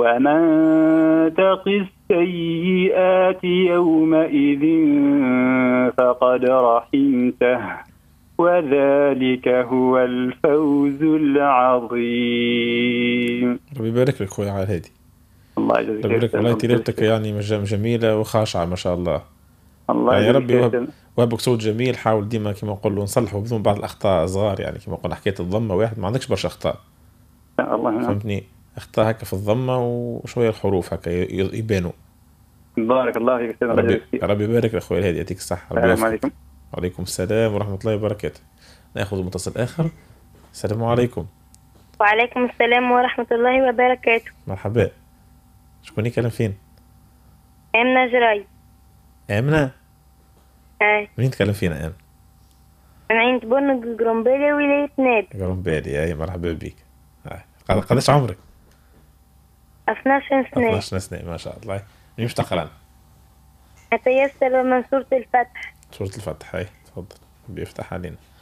ومن تق السيئات يومئذ فقد رحمته وذلك هو الفوز العظيم. ربي يبارك لك خويا على هادي. الله يجزيك ربي يبارك، والله خير. تلاوتك يعني جميلة وخاشعة ما شاء الله. الله يعني يجزيك ربي خير. وهبك صوت جميل. حاول ديما كما نقول نصلحوا بدون بعض الأخطاء صغار، يعني كما قلنا حكاية الضمة واحد ما عندكش برشا أخطاء، الله نعم. فهمتني؟ أخطاء هكا في الضمة وشوية الحروف هكا يبانوا. بارك الله فيك سيدنا. ربي يبارك لأخوي الهادي، يعطيك الصحة، ربي السلام يوفقك. عليكم. وعليكم السلام ورحمة الله وبركاته. ناخذ متصل آخر. السلام عليكم. وعليكم السلام ورحمة الله وبركاته. مرحبا، شكون يكلم فين؟ آمنة جراي. آمنة؟ أي. منين تكلم فينا آمنة؟ من عند بن قرنبالي ولاية نادي. قرنبالي، أي مرحبا بك. قداش عمرك؟ 12 سنة. 12 سنة ما شاء الله. مين باش تقرا؟ أتيسر من سورة الفتح. سورة الفتح، هاي تفضل، بيفتح علينا.